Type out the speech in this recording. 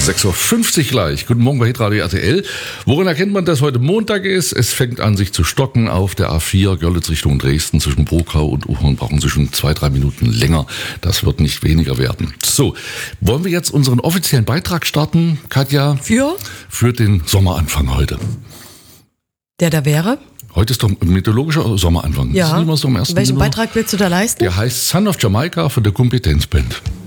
6.50 Uhr gleich. Guten Morgen bei Hitradio RTL. Woran erkennt man, dass heute Montag ist? Es fängt an, sich zu stocken auf der A4 Görlitz Richtung Dresden. Zwischen Brokau und Uhorn brauchen Sie schon 2-3 Minuten länger. Das wird nicht weniger werden. So, wollen wir jetzt unseren offiziellen Beitrag starten, Katja? Für den Sommeranfang heute. Der da wäre? Heute ist doch mythologischer Sommeranfang. Ja. Das ist nicht mal so am 1. Welchen Januar. Beitrag willst du da leisten? Der heißt Son of Jamaica von der Kompetenzband.